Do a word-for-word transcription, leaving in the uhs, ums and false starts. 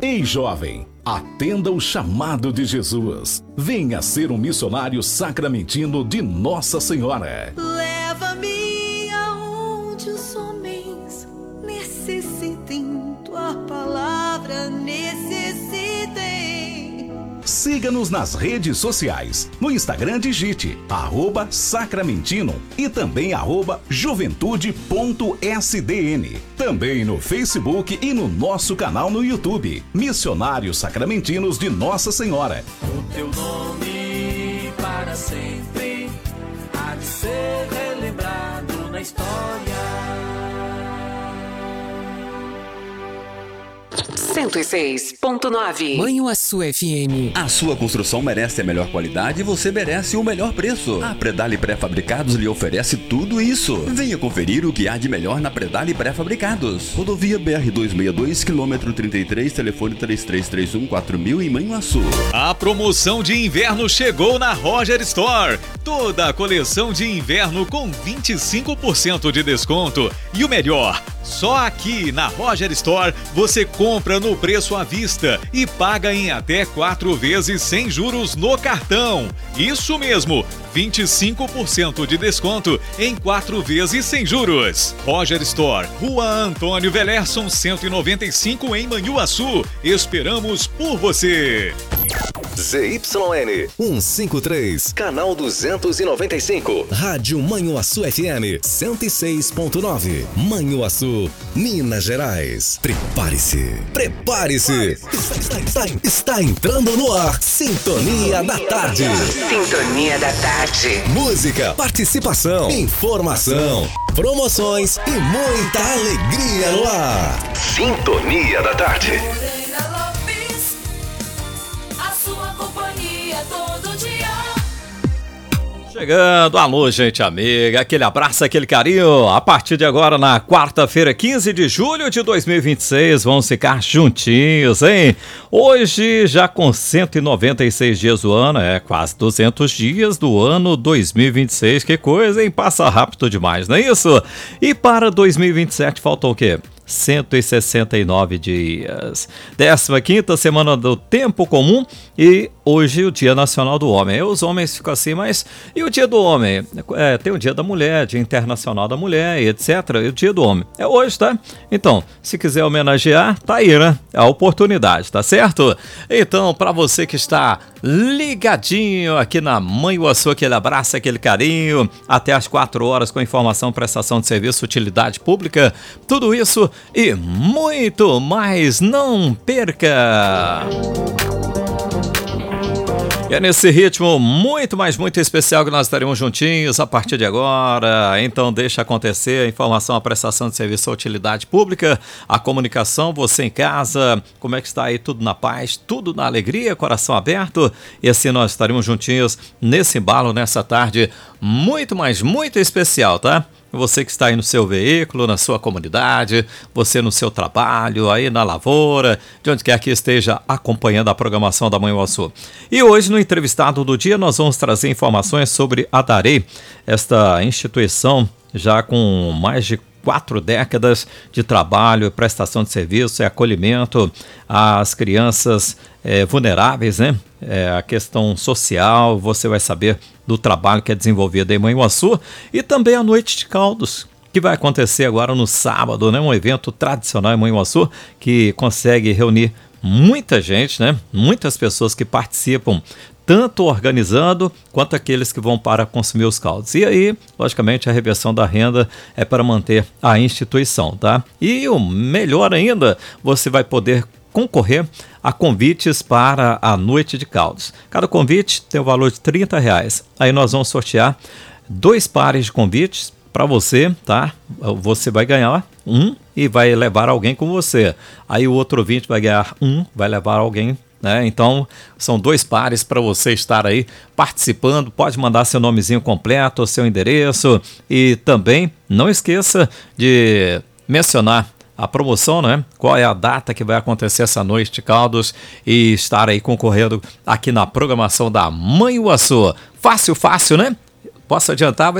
Ei, jovem, atenda o chamado de Jesus. Venha ser um missionário sacramentino de Nossa Senhora. Leva-me aonde os homens necessitem, tua palavra necessitem. Siga-nos nas redes sociais, no Instagram digite, arroba Sacramentino e também arroba juventude ponto s d n. Também no Facebook e no nosso canal no YouTube, Missionários Sacramentinos de Nossa Senhora. O teu nome para sempre há de ser relembrado na história. cento e seis ponto nove Manhuaçu F M. A sua construção merece a melhor qualidade e você merece o melhor preço. A Predale Pré-Fabricados lhe oferece tudo isso. Venha conferir o que há de melhor na Predale Pré-Fabricados. Rodovia B R duzentos e sessenta e dois, quilômetro trinta e três, telefone três três três um quatro mil em Manhuaçu. A promoção de inverno chegou na Roger Store. Toda a coleção de inverno com vinte e cinco por cento de desconto. E o melhor, só aqui na Roger Store você compra no preço à vista e paga em até quatro vezes sem juros no cartão. Isso mesmo, vinte e cinco por cento de desconto em quatro vezes sem juros. Roger Store, Rua Antônio Velerson, cento e noventa e cinco em Manhuaçu. Esperamos por você. Z Y N cento e cinquenta e três, canal duzentos e noventa e cinco. Rádio Manhuaçu F M cento e seis ponto nove. Manhuaçu, Minas Gerais. Prepare-se, prepare-se. Está, está, está, está entrando no ar. Sintonia da Tarde. Sintonia da Tarde. Música, participação, informação, promoções e muita alegria no ar. Sintonia da Tarde. Chegando, alô gente amiga, aquele abraço, aquele carinho. A partir de agora, na quarta-feira, quinze de julho de dois mil e vinte e seis, vamos ficar juntinhos, hein? Hoje, já com cento e noventa e seis dias do ano, é quase duzentos dias do ano dois mil e vinte e seis, que coisa, hein? Passa rápido demais, não é isso? E para dois mil e vinte e sete faltou o quê? cento e sessenta e nove dias. décima quinta semana do tempo comum e hoje o Dia Nacional do Homem. Os homens ficam assim, mas e o Dia do Homem? É, tem o Dia da Mulher, Dia Internacional da Mulher e etcétera. E o Dia do Homem é hoje, tá? Então, se quiser homenagear, tá aí, né? É a oportunidade, tá certo? Então, para você que está ligadinho aqui na Manhuaçu, aquele abraço, aquele carinho, até às quatro horas com informação, prestação de serviço, utilidade pública, tudo isso e muito mais, não perca! E é nesse ritmo muito, mais muito especial que nós estaremos juntinhos a partir de agora. Então deixa acontecer a informação, a prestação de serviço, a utilidade pública, a comunicação, você em casa, como é que está aí? Tudo na paz, tudo na alegria, coração aberto. E assim nós estaremos juntinhos nesse embalo, nessa tarde muito, mais muito especial, tá? Você que está aí no seu veículo, na sua comunidade, você no seu trabalho, aí na lavoura, de onde quer que esteja acompanhando a programação da Manhuaçu. E hoje, no entrevistado do dia, nós vamos trazer informações sobre a Darei, esta instituição já com mais de quatro décadas de trabalho, prestação de serviço e acolhimento às crianças é, vulneráveis, né? É, a questão social, você vai saber do trabalho que é desenvolvido em Manhuaçu e também a Noite de Caldos, que vai acontecer agora no sábado, né? Um evento tradicional em Manhuaçu que consegue reunir muita gente, né? Muitas pessoas que participam, tanto organizando quanto aqueles que vão para consumir os caldos. E aí, logicamente, a reversão da renda é para manter a instituição, tá? E o melhor ainda, você vai poder concorrer a convites para a Noite de Caldos. Cada convite tem o valor de trinta reais. Aí nós vamos sortear dois pares de convites para você, tá? Você vai ganhar um e vai levar alguém com você. Aí o outro ouvinte vai ganhar um, vai levar alguém, né? Então, são dois pares para você estar aí participando. Pode mandar seu nomezinho completo, seu endereço e também não esqueça de mencionar a promoção, né? Qual é a data que vai acontecer essa Noite de Caldos e estar aí concorrendo aqui na programação da Manhuaçu. Fácil, fácil, né? Posso adiantar?